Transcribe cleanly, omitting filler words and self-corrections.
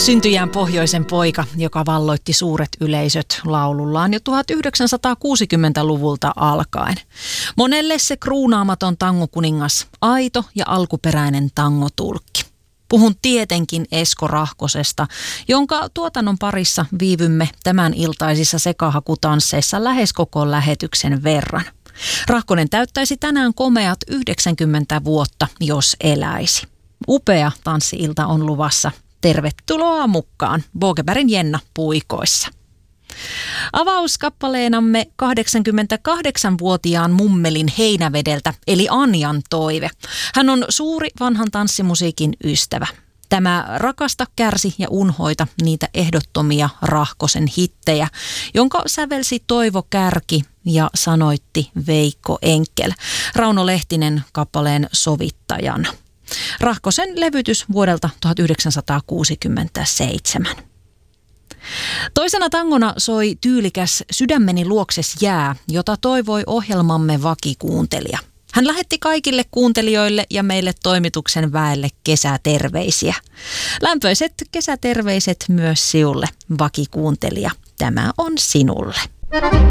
Syntyjään pohjoisen poika, joka valloitti suuret yleisöt laulullaan jo 1960-luvulta alkaen. Monelle se kruunaamaton tangokuningas, aito ja alkuperäinen tangotulkki. Puhun tietenkin Esko Rahkosesta, jonka tuotannon parissa viivymme tämän iltaisissa sekahakutansseissa lähes koko lähetyksen verran. Rahkonen täyttäisi tänään komeat 90 vuotta, jos eläisi. Upea tanssi-ilta on luvassa. Tervetuloa mukaan Bogebergin Jenna puikoissa. Avauskappaleenamme 88-vuotiaan mummelin Heinävedeltä eli Anjan toive. Hän on suuri vanhan tanssimusiikin ystävä. Tämä Rakasta, kärsi ja unhoita niitä ehdottomia Rahkosen hittejä, jonka sävelsi Toivo Kärki ja sanoitti Veikko Enkel. Rauno Lehtinen kappaleen sovittajana. Rahkosen levytys vuodelta 1967. Toisena tangona soi tyylikäs Sydämeni luokses jää, jota toivoi ohjelmamme vakikuuntelija. Hän lähetti kaikille kuuntelijoille ja meille toimituksen väelle kesäterveisiä. Lämpöiset kesäterveiset myös siulle, vakikuuntelija. Tämä on sinulle.